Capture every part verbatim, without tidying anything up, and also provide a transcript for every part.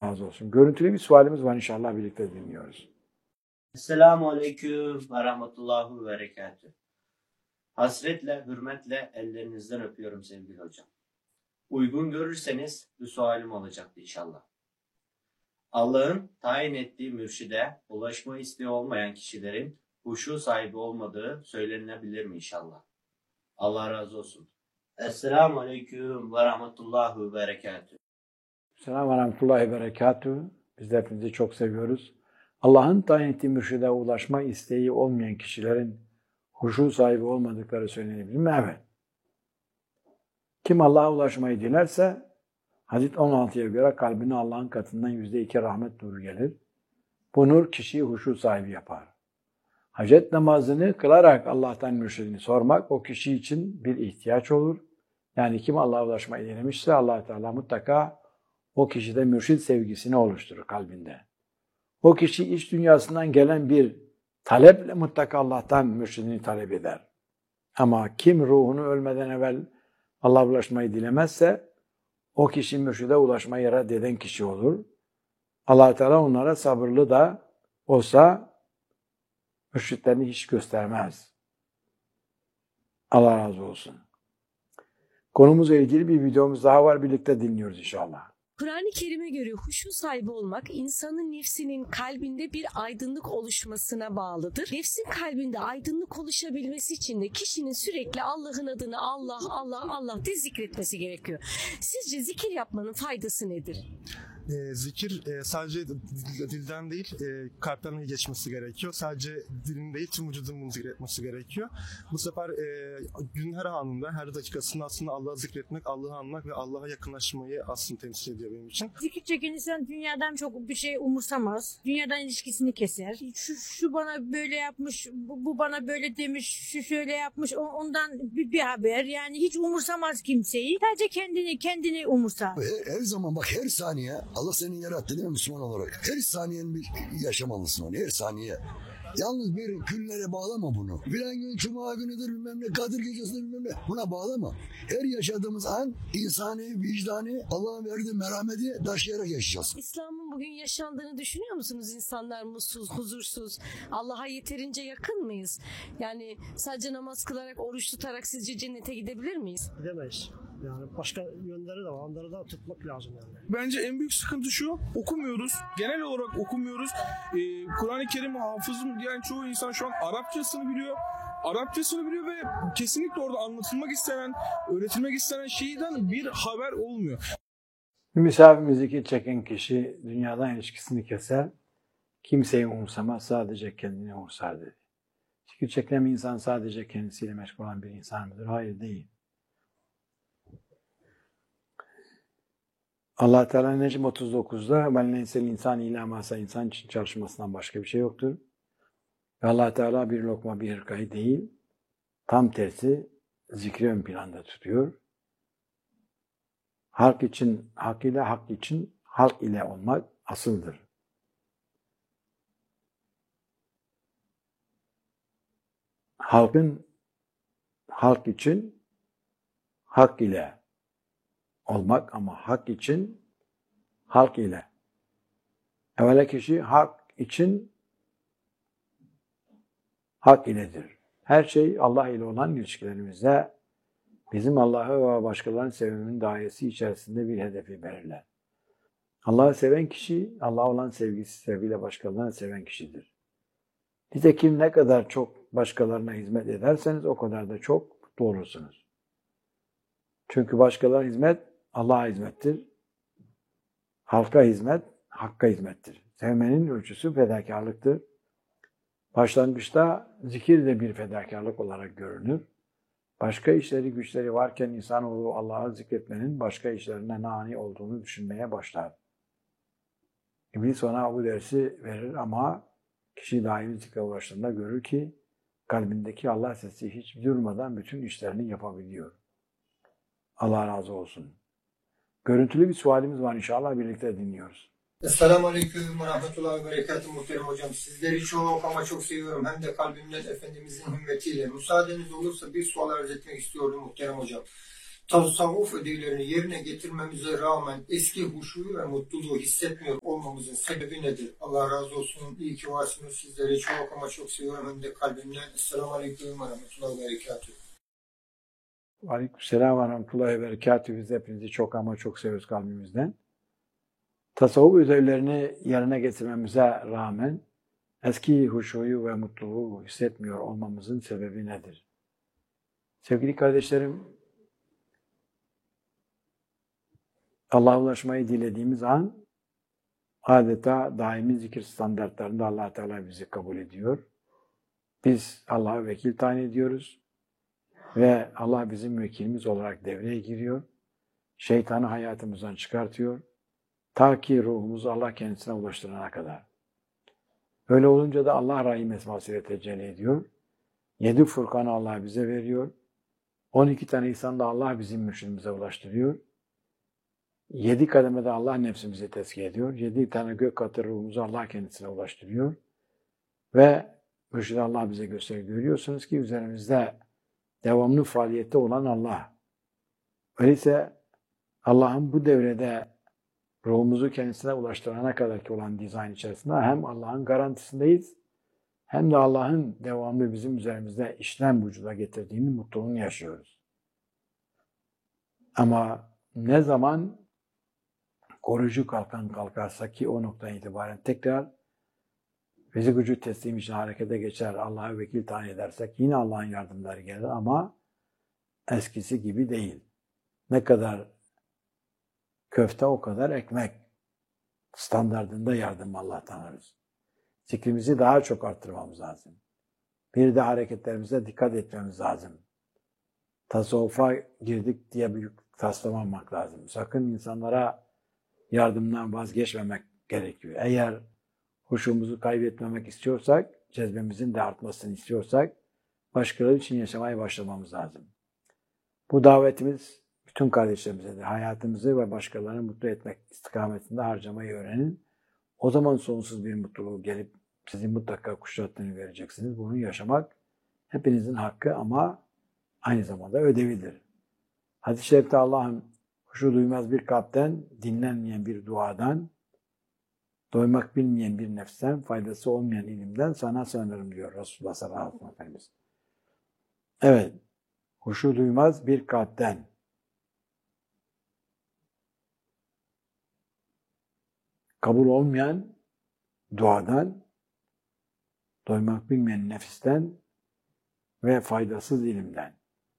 razı olsun. Görüntülü bir sualimiz var, inşallah birlikte dinliyoruz. Esselamu Aleyküm ve Rahmetullahi ve Berekatühü. Hasretle, hürmetle ellerinizden öpüyorum sevgili hocam. Uygun görürseniz bir sualim olacaktı inşallah. Allah'ın tayin ettiği mürşide ulaşma isteği olmayan kişilerin huşu sahibi olmadığı söylenebilir mi inşallah? Allah razı olsun. Esselamu Aleyküm ve Rahmetullahi ve Berekatühü. Selamun Aleyküm ve Berekatühü. Biz de hepinizi çok seviyoruz. Allah'ın tayin ettiği mürşide ulaşma isteği olmayan kişilerin huşu sahibi olmadıkları söylenebilir mi? Evet. Kim Allah'a ulaşmayı dilerse, Hadis on altıya göre kalbine Allah'ın katından yüzde iki rahmet nuru gelir. Bu nur kişiyi huşu sahibi yapar. Hacet namazını kılarak Allah'tan mürşidini sormak o kişi için bir ihtiyaç olur. Yani kim Allah'a ulaşmayı dilemişse Allah Teala mutlaka o kişide mürşid sevgisini oluşturur kalbinde. O kişi iç dünyasından gelen bir taleple mutlaka Allah'tan mürşidini talep eder. Ama kim ruhunu ölmeden evvel Allah'a ulaşmayı dilemezse o kişi mürşide ulaşmayı reddeden kişi olur. Allah Teala onlara sabırlı da olsa mürşitlerini hiç göstermez. Allah razı olsun. Konumuzla ilgili bir videomuz daha var. Birlikte dinliyoruz inşallah. Kur'an-ı Kerim'e göre huşu sahibi olmak insanın nefsinin kalbinde bir aydınlık oluşmasına bağlıdır. Nefsin kalbinde aydınlık oluşabilmesi için de kişinin sürekli Allah'ın adını Allah Allah Allah diye zikretmesi gerekiyor. Sizce zikir yapmanın faydası nedir? E, zikir e, sadece dilden değil, e, kalpten geçmesi gerekiyor. Sadece dilin değil, tüm vücudun bunu zikretmesi gerekiyor. Bu sefer e, günün her anında, her dakikasında aslında Allah'ı zikretmek, Allah'ı anmak ve Allah'a yakınlaşmayı aslında temsil ediyor benim için. Zikir çeken insan dünyadan çok bir şey umursamaz. Dünyadan ilişkisini keser. Şu, şu bana böyle yapmış, bu, bu bana böyle demiş, şu şöyle yapmış, ondan bir, bir haber. Yani hiç umursamaz kimseyi. Sadece kendini, kendini umursar. Her, her zaman bak, her saniye Allah seni yarattı değil mi Müslüman olarak? Her saniyenin bir yaşamalısın onu, her saniye. Yalnız bir günlere bağlama bunu. Filan gün cuma günüdür bilmem ne, Kadir gecesidir bilmem ne. Buna bağlama. Her yaşadığımız an insani, vicdani, Allah'ın verdiği merhameti taşıyarak yaşayacağız. İslam'ın bugün yaşandığını düşünüyor musunuz? İnsanlar mutsuz, huzursuz. Allah'a yeterince yakın mıyız? Yani sadece namaz kılarak, oruç tutarak sizce cennete gidebilir miyiz? Gidemeyiz. Yani başka yönleri de var. Onları da tutmak lazım yani. Bence en büyük sıkıntı şu: okumuyoruz. Genel olarak okumuyoruz. Ee, Kur'an-ı Kerim hafızım diyen çoğu insan şu an Arapçasını biliyor. Arapçasını biliyor ve kesinlikle orada anlatılmak istenen, öğretilmek istenen şeyden bir haber olmuyor. Misafir zikir çeken kişi dünyadan ilişkisini keser. Kimseyi umursamaz, sadece kendini umursar dedi. Zikir çeken bir insan sadece kendisiyle meşgul olan bir insan mıdır? Hayır, değil. Allah Teala Necm otuz dokuzda وَلْنَيْسَ الْاِنْسَانِ اِلَى مَاسَ insan için çalışmasından başka bir şey yoktur. Ve Allah Teala bir lokma bir hırkayı değil, tam tersi zikri ön planda tutuyor. Halk için, hak ile hak için, halk ile olmak asıldır. Halkın, halk için, hak ile olmak ama hak için, halk ile. Evvela kişi hak için, hak iledir. Her şey Allah ile olan ilişkilerimizde bizim Allah'ı ve başkalarını sevmenin dairesi içerisinde bir hedefi belirler. Allah'ı seven kişi, Allah'a olan sevgisi, sevgiyle başkalarını seven kişidir. Nitekim ne kadar çok başkalarına hizmet ederseniz o kadar da çok mutlu olursunuz. Çünkü başkalarına hizmet Allah'a hizmettir. Halka hizmet, hakka hizmettir. Sevmenin ölçüsü fedakarlıktır. Başlangıçta zikir de bir fedakarlık olarak görünür. Başka işleri güçleri varken insanoğlu Allah'ı zikretmenin başka işlerine nani olduğunu düşünmeye başlar. İblis ona bu dersi verir ama kişi daimi zikre ulaştığında görür ki kalbindeki Allah sesi hiç durmadan bütün işlerini yapabiliyor. Allah razı olsun. Görüntülü bir sualimiz var, inşallah birlikte dinliyoruz. Esselamu Aleyküm ve Rahmetullahi ve Berekatuhu muhterem hocam. Sizleri çok ama çok seviyorum. Hem de kalbimden Efendimizin himmetiyle. Müsaadeniz olursa bir sual arz etmek istiyorum muhterem hocam. Tasavvuf ödevlerini yerine getirmemize rağmen eski huşuyu ve mutluluğu hissetmiyor olmamızın sebebi nedir? Allah razı olsun. İyi ki varsınız. Sizleri çok ama çok seviyorum. Hem de kalbimden. Esselamu Aleyküm ve Rahmetullahi ve Berekatuhu. Aleykümselam ve Rahmetullahi ve Berekatuhu. Biz hepinizi çok ama çok seviyoruz kalbimizden. Tasavvuf ödevlerini yerine getirmemize rağmen eski huşuyu ve mutluluğu hissetmiyor olmamızın sebebi nedir? Sevgili kardeşlerim, Allah'a ulaşmayı dilediğimiz an adeta daimi zikir standartlarında Allah Teala bizi kabul ediyor. Biz Allah'a vekil tayin ediyoruz ve Allah bizim vekilimiz olarak devreye giriyor. Şeytanı hayatımızdan çıkartıyor. Ta ki ruhumuzu Allah kendisine ulaştırana kadar. Öyle olunca da Allah Rahim esmasıyla tecelli ediyor. Yedi Furkan'ı Allah bize veriyor. On iki tane insan da Allah bizim mürşidimize ulaştırıyor. Yedi kademede Allah nefsimizi tezkiye ediyor. Yedi tane gök katı ruhumuzu Allah kendisine ulaştırıyor. Ve mürşid Allah bize gösteriyor. Görüyorsunuz ki üzerimizde devamlı faaliyette olan Allah. Öyleyse Allah'ın bu devrede ruhumuzu kendisine ulaştırana kadarki olan dizayn içerisinde hem Allah'ın garantisindeyiz hem de Allah'ın devamlı bizim üzerimizde işlem vücuda getirdiğini mutluluğunu yaşıyoruz. Ama ne zaman koruyucu kalkan kalkarsa ki o noktadan itibaren tekrar fizik vücut teslim için harekete geçer, Allah'a vekil tayin edersek yine Allah'ın yardımları gelir ama eskisi gibi değil. Ne kadar köfte o kadar ekmek standardında yardım Allah'tan alırız. Zikrimizi daha çok arttırmamız lazım. Bir de hareketlerimize dikkat etmemiz lazım. Tasavvufa girdik diye büyük taslamamak lazım. Sakın insanlara yardımdan vazgeçmemek gerekiyor. Eğer huşumuzu kaybetmemek istiyorsak, cezbemizin de artmasını istiyorsak, başkaları için yaşamaya başlamamız lazım. Bu davetimiz bütün kardeşlerimize de hayatımızı ve başkalarını mutlu etmek istikametinde harcamayı öğrenin. O zaman sonsuz bir mutluluğu gelip sizi mutlaka kuşattığını vereceksiniz. Bunu yaşamak hepinizin hakkı ama aynı zamanda ödevidir. Hadis-i şerifte Allah'ın huşu duymaz bir kalpten, dinlenmeyen bir duadan, doymak bilmeyen bir nefsten, faydası olmayan ilimden sana sığınırım diyor Resulullah sallallahu aleyhi ve sellem. Evet, huşu duymaz bir kalpten, kabul olmayan duadan, doymak bilmeyen nefisten ve faydasız ilimden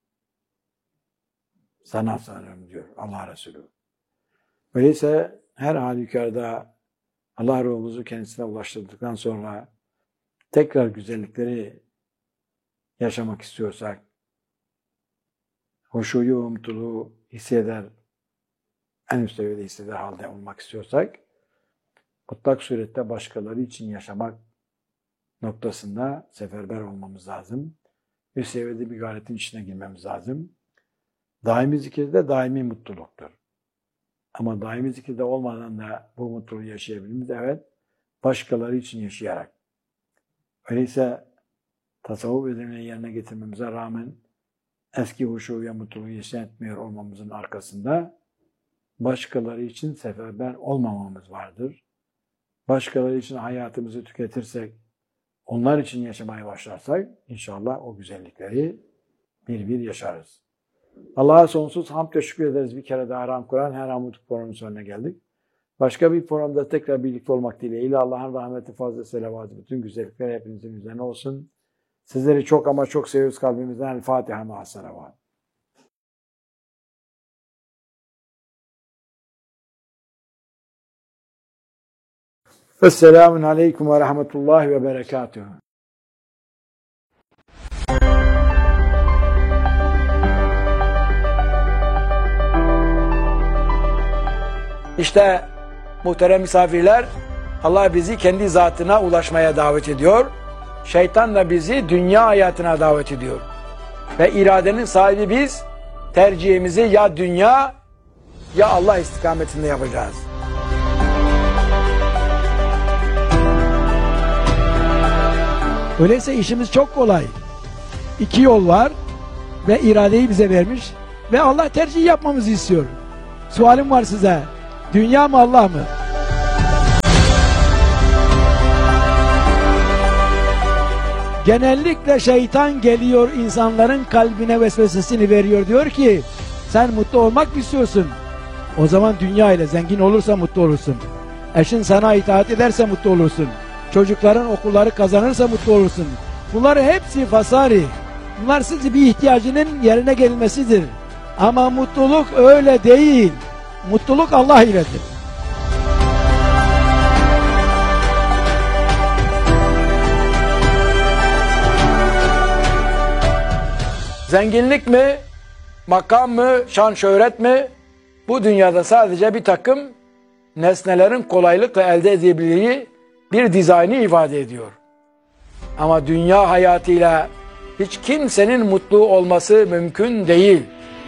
sana sığınırım diyor Allah Resulü. Öyleyse her halükarda Allah ruhumuzu kendisine ulaştırdıktan sonra tekrar güzellikleri yaşamak istiyorsak, huşuyu, mutluluğu hisseder, en üst seviyede hisseder halde olmak istiyorsak, mutlak surette başkaları için yaşamak noktasında seferber olmamız lazım. Bir seviyede bir gayretin içine girmemiz lazım. Daimi zikirde daimi mutluluktur. Ama daimi zikirde olmadan da bu mutluluğu yaşayabiliriz. Evet, başkaları için yaşayarak. Öyleyse tasavvuf ödevini yerine getirmemize rağmen eski huşu ve mutluluğu yaşatmıyor olmamızın arkasında başkaları için seferber olmamamız vardır. Başkaları için hayatımızı tüketirsek, onlar için yaşamaya başlarsak inşallah o güzellikleri bir bir yaşarız. Allah'a sonsuz hamd ve şükür ederiz. Bir kere daha Ram Kur'an her hamd programının sonuna geldik. Başka bir programda tekrar birlikte olmak dileğiyle Allah'ın rahmeti, fazla selavatı, bütün güzellikler hepinizin üzerine olsun. Sizleri çok ama çok seviyoruz kalbimizden. El Fatiha ma'a salavat. Esselamun aleyküm ve rahmetullahi ve berekatuhu. İşte muhterem misafirler, Allah bizi kendi zatına ulaşmaya davet ediyor. Şeytan da bizi dünya hayatına davet ediyor. Ve iradenin sahibi biz, tercihimizi ya dünya ya Allah istikametinde yapacağız. Öyleyse işimiz çok kolay. İki yol var ve iradeyi bize vermiş ve Allah tercih yapmamızı istiyor. Sualim var size. Dünya mı Allah mı? Genellikle şeytan geliyor insanların kalbine vesvesesini veriyor. Diyor ki sen mutlu olmak mı istiyorsun? O zaman dünya ile zengin olursa mutlu olursun. Eşin sana itaat ederse mutlu olursun. Çocukların okulları kazanırsa mutlu olursun. Bunlar hepsi fasari. Bunlar sizi bir ihtiyacının yerine gelmesidir. Ama mutluluk öyle değil. Mutluluk Allah iledir. Zenginlik mi, makam mı, şan şöhret mi? Bu dünyada sadece bir takım nesnelerin kolaylıkla elde edebildiği bir dizaynı ifade ediyor. Ama dünya hayatıyla hiç kimsenin mutlu olması mümkün değil.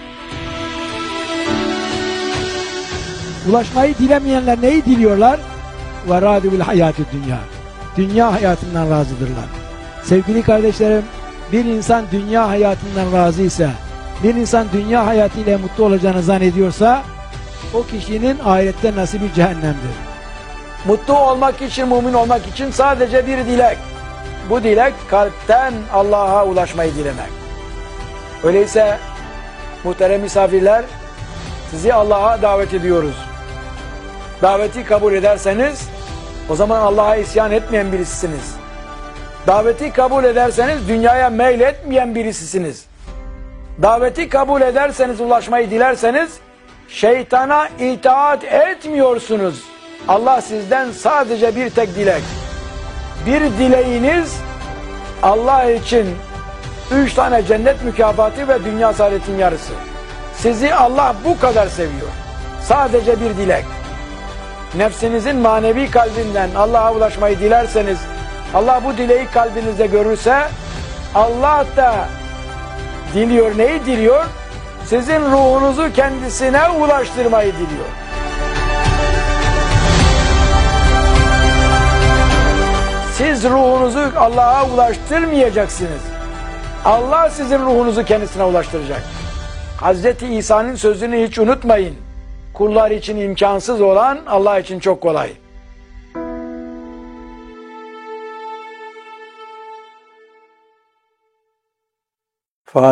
Ulaşmayı dilemeyenler neyi diliyorlar? وَرَادُ بِالْحَيَاتِ dünya. Dünya hayatından razıdırlar. Sevgili kardeşlerim, bir insan dünya hayatından razıysa, bir insan dünya hayatıyla mutlu olacağını zannediyorsa, o kişinin ahirette nasibi cehennemdir. Mutlu olmak için, mümin olmak için sadece bir dilek. Bu dilek kalpten Allah'a ulaşmayı dilemek. Öyleyse muhterem misafirler, sizi Allah'a davet ediyoruz. Daveti kabul ederseniz o zaman Allah'a isyan etmeyen birisisiniz. Daveti kabul ederseniz dünyaya meyletmeyen birisisiniz. Daveti kabul ederseniz, ulaşmayı dilerseniz şeytana itaat etmiyorsunuz. Allah sizden sadece bir tek dilek. Bir dileğiniz Allah için üç tane cennet mükafatı ve dünya saadetin yarısı. Sizi Allah bu kadar seviyor. Sadece bir dilek. Nefsinizin manevi kalbinden Allah'a ulaşmayı dilerseniz, Allah bu dileği kalbinizde görürse, Allah da diliyor. Neyi diliyor? Sizin ruhunuzu kendisine ulaştırmayı diliyor. Siz ruhunuzu Allah'a ulaştırmayacaksınız. Allah sizin ruhunuzu kendisine ulaştıracak. Hazreti İsa'nın sözünü hiç unutmayın. Kullar için imkansız olan Allah için çok kolay.